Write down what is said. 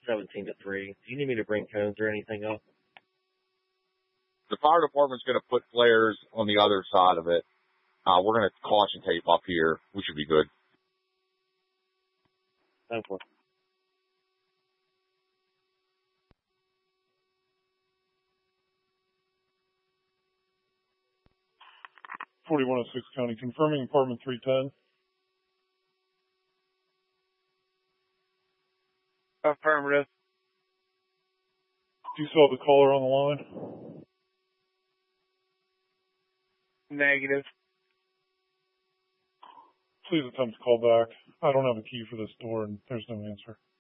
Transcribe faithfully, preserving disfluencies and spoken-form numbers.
seventeen to three. Do you need me to bring cones or anything up? The fire department's going to put flares on the other side of it. Uh, we're going to caution tape up here. We should be good. Thank you. forty-one oh six County, confirming apartment three ten. Affirmative. Do you still have the caller on the line? Negative. Please attempt to call back. I don't have a key for this door and there's no answer.